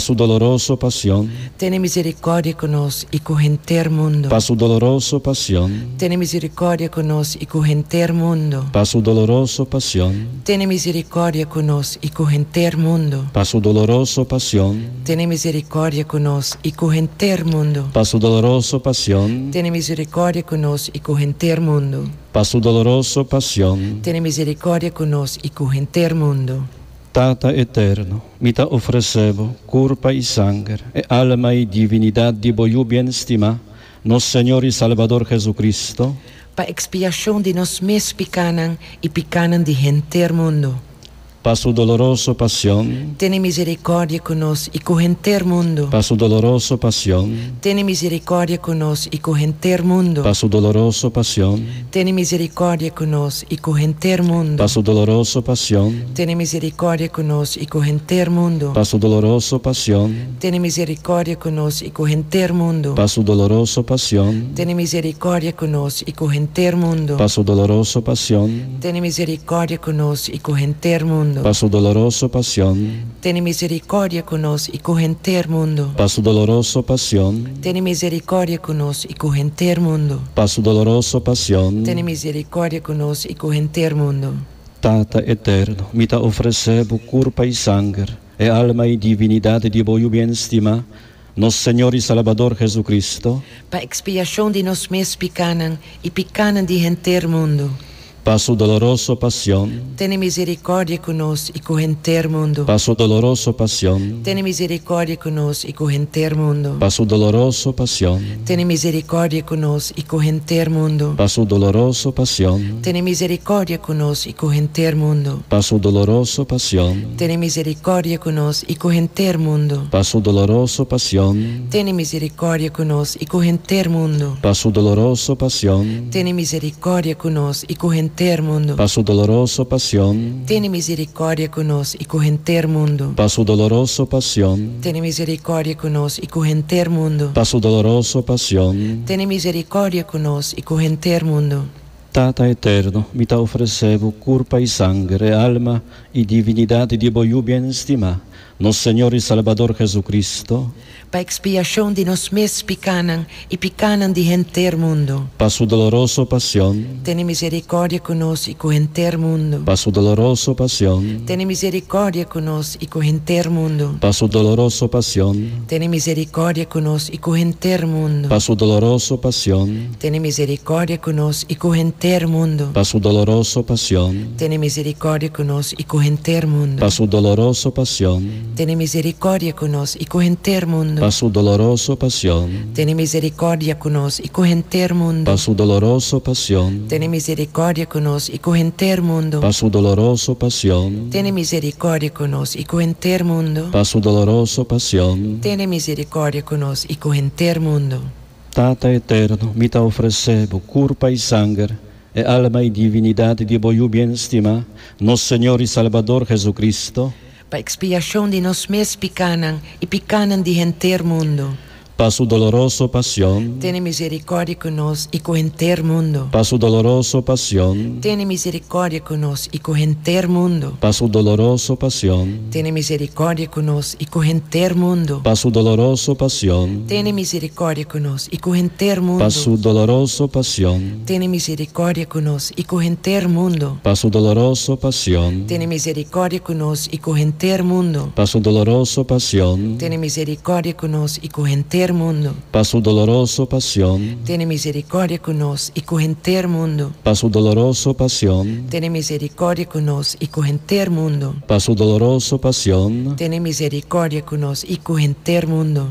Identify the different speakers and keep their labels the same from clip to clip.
Speaker 1: su dolorosa pasión,
Speaker 2: Tiene misericordia conosco y con enter mundo.
Speaker 1: pa' su dolorosa pasión,
Speaker 2: Tiene misericordia conosco y con enter mundo.
Speaker 1: pa' su dolorosa pasión,
Speaker 2: Tiene misericordia conosco y con enter mundo.
Speaker 1: pa' su dolorosa pasión,
Speaker 2: Tiene misericordia conosco y con enter mundo.
Speaker 1: pa' su dolorosa pasión,
Speaker 2: Tiene misericordia conosco y con enter mundo.
Speaker 1: pa' su dolorosa pasión.
Speaker 2: Tiene misericordia conosco y con enter mundo.
Speaker 1: Tata eterno, mi te ofrecebo cuerpo y sangre, e alma y divinidad de voyu bien estima, nos Señor y Salvador Jesucristo,
Speaker 2: Pa expiación de nos mes picanan y picanan de enter mundo.
Speaker 1: pa' su dolorosa pasión,
Speaker 2: Tiene misericordia conosco y con enter mundo.
Speaker 1: pa' su dolorosa pasión,
Speaker 2: Tiene misericordia conosco y con enter mundo.
Speaker 1: pa' su dolorosa pasión,
Speaker 2: Tiene misericordia conosco y con enter mundo.
Speaker 1: pa' su dolorosa pasión,
Speaker 2: Tiene misericordia conosco y con enter mundo.
Speaker 1: pa' su dolorosa pasión,
Speaker 2: Tiene misericordia conosco y con enter mundo.
Speaker 1: pa' su dolorosa pasión,
Speaker 2: Tiene misericordia conosco y con enter mundo.
Speaker 1: pa' su dolorosa pasión,
Speaker 2: Tiene misericordia conosco y con enter mundo.
Speaker 1: pa' su dolorosa pasión,
Speaker 2: Tiene misericordia conosco y con enter mundo.
Speaker 1: pa' su dolorosa pasión,
Speaker 2: Tiene misericordia conosco y con enter mundo.
Speaker 1: pa' su dolorosa pasión.
Speaker 2: Tiene misericordia conosco y con enter mundo.
Speaker 1: Tata eterno, mi te ofrecebo cuerpo y sangre, e alma y divinidad de voyu bien estima, nos Señor y Salvador Jesucristo,
Speaker 2: Pa expiación de nos mes picanan y picanan de enter mundo.
Speaker 1: pa' su dolorosa pasión,
Speaker 2: Tiene misericordia conosco y con enter mundo.
Speaker 1: pa' su dolorosa pasión,
Speaker 2: Tiene misericordia conosco y con enter mundo.
Speaker 1: pa' su dolorosa pasión,
Speaker 2: Tiene misericordia conosco y con enter mundo.
Speaker 1: pa' su dolorosa pasión,
Speaker 2: Tiene misericordia conosco y con enter mundo.
Speaker 1: pa' su dolorosa pasión,
Speaker 2: Tiene misericordia conosco y con enter mundo.
Speaker 1: pa' su dolorosa pasión,
Speaker 2: Tiene misericordia conosco y con enter mundo.
Speaker 1: pa' su dolorosa pasión,
Speaker 2: Tiene misericordia conosco y con enter mundo.
Speaker 1: pa' su dolorosa pasión,
Speaker 2: Tiene misericordia conosco y con enter mundo.
Speaker 1: pa' su dolorosa pasión,
Speaker 2: Tiene misericordia conosco y con enter mundo.
Speaker 1: pa' su dolorosa pasión.
Speaker 2: Tiene misericordia conosco y con enter mundo.
Speaker 1: Tata eterno, mi te ofrecebo cuerpo y sangre, alma y divinidad de voyu bien estima, nos Señor y Salvador Jesucristo,
Speaker 2: Pa expiación de nos mes picanan y picanan de enter mundo.
Speaker 1: pa' su dolorosa pasión,
Speaker 2: Tiene misericordia conosco y con enter mundo.
Speaker 1: pa' su dolorosa pasión,
Speaker 2: Tiene misericordia conosco y con enter mundo.
Speaker 1: pa' su dolorosa pasión,
Speaker 2: Tiene misericordia conosco y con enter mundo.
Speaker 1: pa' su dolorosa pasión,
Speaker 2: Tiene misericordia conosco y con enter mundo.
Speaker 1: pa' su dolorosa pasión,
Speaker 2: Tiene misericordia conosco y con enter mundo.
Speaker 1: pa' su dolorosa pasión,
Speaker 2: Tiene misericordia conosco y con enter mundo.
Speaker 1: pa' su dolorosa pasión,
Speaker 2: Tiene misericordia conosco y con enter mundo.
Speaker 1: pa' su dolorosa pasión,
Speaker 2: Tiene misericordia conosco y con enter mundo.
Speaker 1: pa' su dolorosa pasión,
Speaker 2: Tiene misericordia conosco y con enter mundo.
Speaker 1: pa' su dolorosa pasión.
Speaker 2: Tiene misericordia conosco y con enter mundo.
Speaker 1: Tata eterno, mi te ofrecebo cuerpo y sangre, e alma y divinidad de voyu bien estima, nos Señor y Salvador Jesucristo,
Speaker 2: Pa expiación de nos mes picanan y picanan de enter mundo.
Speaker 1: pa' su dolorosa pasión,
Speaker 2: Tiene misericordia conosco y con enter mundo.
Speaker 1: pa' su dolorosa pasión,
Speaker 2: Tiene misericordia conosco y con enter mundo.
Speaker 1: pa' su dolorosa pasión,
Speaker 2: Tiene misericordia conosco y con enter mundo.
Speaker 1: pa' su dolorosa pasión,
Speaker 2: Tiene misericordia conosco y con enter mundo.
Speaker 1: pa' su dolorosa pasión,
Speaker 2: Tiene misericordia conosco y con enter mundo.
Speaker 1: pa' su dolorosa pasión,
Speaker 2: Tiene misericordia conosco y con enter mundo.
Speaker 1: pa' su dolorosa pasión,
Speaker 2: Tiene misericordia conosco y con enter mundo.
Speaker 1: pa' su dolorosa pasión,
Speaker 2: Tiene misericordia conosco y con enter mundo.
Speaker 1: pa' su dolorosa pasión,
Speaker 2: Tiene misericordia conosco y con enter mundo.
Speaker 1: pa' su dolorosa pasión.
Speaker 2: Tiene misericordia conosco y con enter mundo.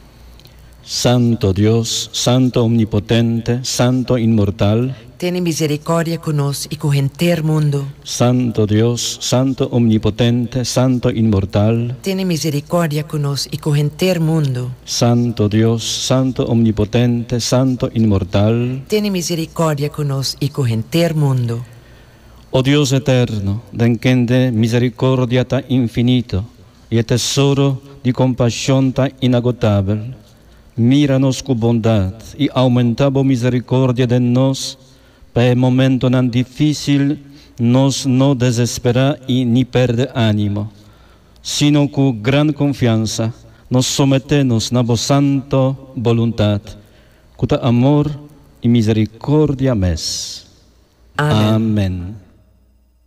Speaker 1: Santo Dios, Santo Omnipotente, Santo Inmortal,
Speaker 2: Tiene misericordia conosco y con enter mundo.
Speaker 1: Santo Dios, Santo Omnipotente, Santo Inmortal,
Speaker 2: Tiene misericordia conosco y con enter mundo.
Speaker 1: Santo Dios, Santo Omnipotente, Santo Inmortal.
Speaker 2: Tiene misericordia conosco y con enter mundo.
Speaker 1: Oh Dios eterno, den quien de misericordia tan infinito y tesoro de compasión tan inagotable, míranos con bondad y aumenta la misericordia de nos, para el momento tan difícil nos no desespera y ni perde ánimo, sino con gran confianza nos sometenos na vos santo voluntad, cuta amor y misericordia mes.
Speaker 2: Amen.
Speaker 1: Amen.